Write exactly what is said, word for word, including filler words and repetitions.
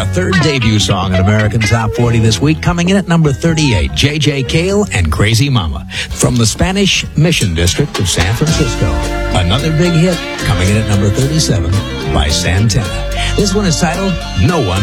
third debut song in American Top forty this week, coming in at number thirty-eight, J J Cale and Crazy Mama, from the Spanish Mission District of San Francisco. Another big hit, coming in at number thirty-seven, by Santana. This one is titled No One